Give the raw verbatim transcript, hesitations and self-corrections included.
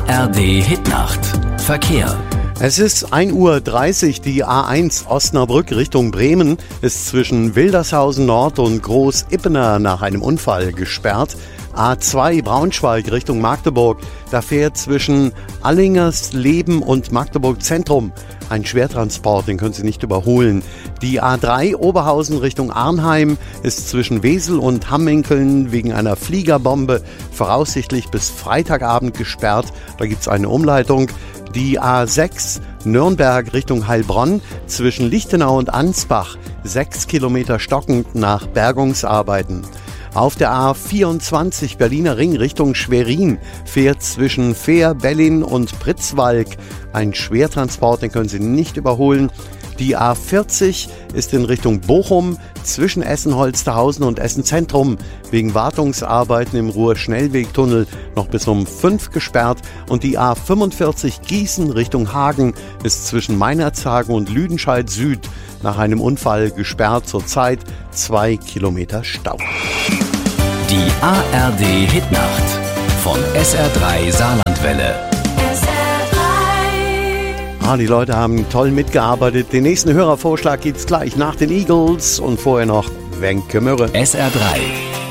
R D Hitnacht. Verkehr. Es ist ein Uhr dreißig, die A eins Osnabrück Richtung Bremen ist zwischen Wildershausen Nord und Groß-Ippener nach einem Unfall gesperrt. A zwei Braunschweig Richtung Magdeburg, da fährt zwischen Allingersleben und Magdeburg Zentrum ein Schwertransport, den können Sie nicht überholen. Die A drei Oberhausen Richtung Arnheim ist zwischen Wesel und Hamminkeln wegen einer Fliegerbombe voraussichtlich bis Freitagabend gesperrt. Da gibt es eine Umleitung. Die A sechs Nürnberg Richtung Heilbronn zwischen Lichtenau und Ansbach sechs Kilometer stockend nach Bergungsarbeiten. Auf der A vierundzwanzig Berliner Ring Richtung Schwerin fährt zwischen Fehr, Bellin und Pritzwalk ein Schwertransport, den können Sie nicht überholen. Die A vierzig ist in Richtung Bochum zwischen Essen-Holsterhausen und Essen-Zentrum wegen Wartungsarbeiten im Ruhr-Schnellwegtunnel noch bis um fünf gesperrt. Und die A fünfundvierzig Gießen Richtung Hagen ist zwischen Meinerzhagen und Lüdenscheid Süd nach einem Unfall gesperrt. Zurzeit zwei Kilometer Stau. Die A R D Hitnacht von S R drei Saarlandwelle. Ah, die Leute haben toll mitgearbeitet. Den nächsten Hörervorschlag gibt's gleich nach den Eagles und vorher noch Wenke Mürre. S R drei